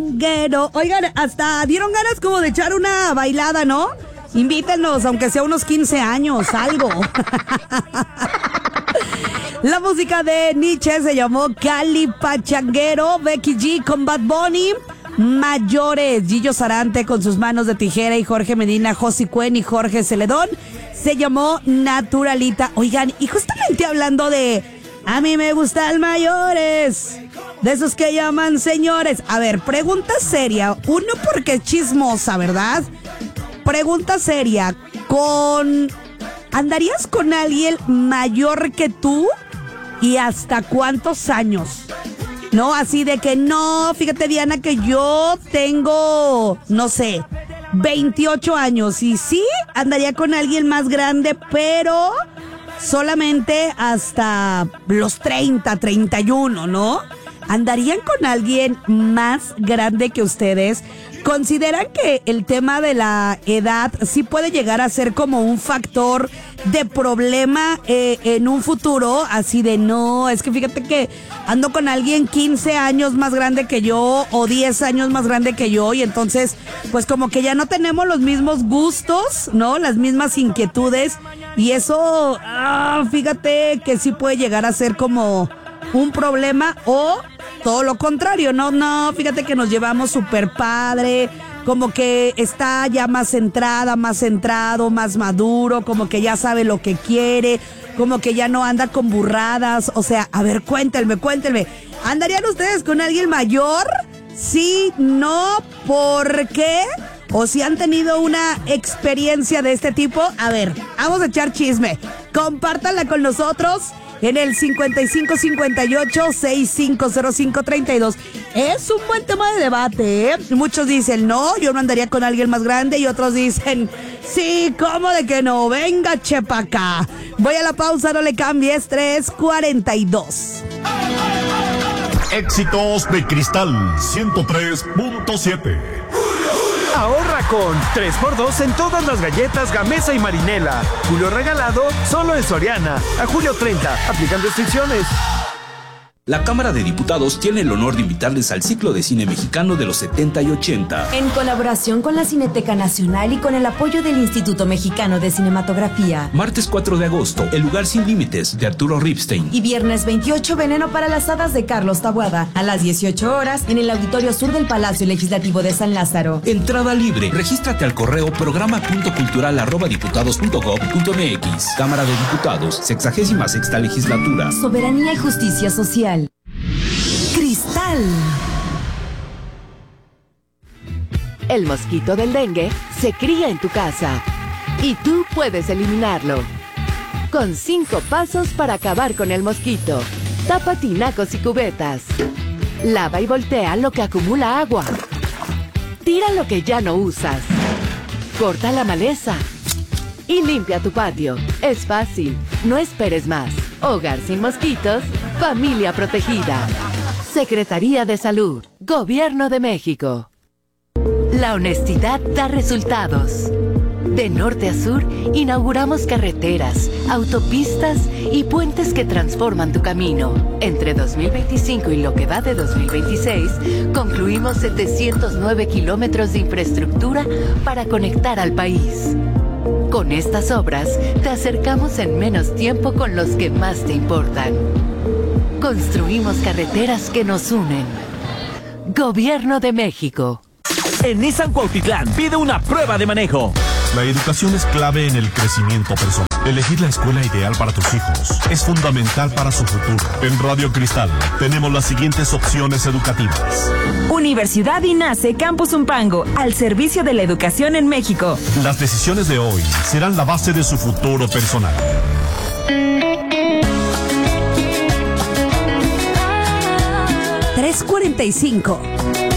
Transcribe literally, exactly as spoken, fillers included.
Guero. Oigan, hasta dieron ganas como de echar una bailada, ¿no? Invítenos, aunque sea unos quince años, algo. La música de Nietzsche se llamó Cali Pachanguero. Becky G con Bad Bunny. Mayores, Gillo Sarante con sus manos de tijera y Jorge Medina, Josi Cuen y Jorge Celedón. Se llamó Naturalita. Oigan, y justamente hablando de a mí me gustan mayores, de esos que llaman señores. A ver, pregunta seria. Uno, porque es chismosa, ¿verdad? Pregunta seria. Con... ¿Andarías con alguien mayor que tú? ¿Y hasta cuántos años? No, así de que no, fíjate, Diana, que yo tengo, no sé, veintiocho años. Y sí, andaría con alguien más grande, pero solamente hasta los treinta, treinta y uno, ¿no? ¿Andarían con alguien más grande que ustedes? ¿Consideran que el tema de la edad sí puede llegar a ser como un factor de problema eh, en un futuro? Así de no, es que fíjate que ando con alguien quince años más grande que yo o diez años más grande que yo y entonces pues como que ya no tenemos los mismos gustos, ¿no? Las mismas inquietudes y eso, ah, fíjate que sí puede llegar a ser como un problema o todo lo contrario, no, no, fíjate que nos llevamos súper padre, como que está ya más centrada, más centrado, más maduro, como que ya sabe lo que quiere, como que ya no anda con burradas, o sea, a ver, cuéntenme, cuéntenme, ¿andarían ustedes con alguien mayor? Sí, no, ¿por qué? O si han tenido una experiencia de este tipo, a ver, vamos a echar chisme, compártanla con nosotros. En el cincuenta y cinco cincuenta y ocho sesenta y cinco cero cinco treinta y dos. Es un buen tema de debate, ¿eh? Muchos dicen, no, yo no andaría con alguien más grande. Y otros dicen, sí, ¿cómo de que no? Venga, chepa acá. Voy a la pausa, no le cambies. tres cuarenta y dos. Éxitos de Cristal ciento tres punto siete. Ahorra con tres por dos en todas las galletas Gamesa y Marinela. Julio regalado solo en Soriana. A julio treinta. Aplican restricciones. La Cámara de Diputados tiene el honor de invitarles al ciclo de cine mexicano de los setenta y ochenta. En colaboración con la Cineteca Nacional y con el apoyo del Instituto Mexicano de Cinematografía. Martes cuatro de agosto, El lugar sin límites, de Arturo Ripstein. Y viernes veintiocho, Veneno para las hadas, de Carlos Taboada. A las dieciocho horas, en el Auditorio Sur del Palacio Legislativo de San Lázaro. Entrada libre. Regístrate al correo programa punto cultural arroba diputados punto gob punto mx. Cámara de Diputados, sexagésima sexta legislatura. Soberanía y justicia social. Cristal. El mosquito del dengue se cría en tu casa y tú puedes eliminarlo. Con cinco pasos para acabar con el mosquito. Tapa tinacos y cubetas. Lava y voltea lo que acumula agua. Tira lo que ya no usas. Corta la maleza. Y limpia tu patio. Es fácil. No esperes más. Hogar sin mosquitos. Familia protegida. Secretaría de Salud. Gobierno de México. La honestidad da resultados. De norte a sur, inauguramos carreteras, autopistas y puentes que transforman tu camino. Entre dos mil veinticinco y lo que va de dos mil veintiséis, concluimos setecientos nueve kilómetros de infraestructura para conectar al país. Con estas obras, te acercamos en menos tiempo con los que más te importan. Construimos carreteras que nos unen. Gobierno de México. En Nissan Cuautitlán pide una prueba de manejo. La educación es clave en el crecimiento personal. Elegir la escuela ideal para tus hijos es fundamental para su futuro. En Radio Cristal tenemos las siguientes opciones educativas. Universidad INACE Campus Umpango, al servicio de la educación en México. Las decisiones de hoy serán la base de su futuro personal. tres cuarenta y cinco.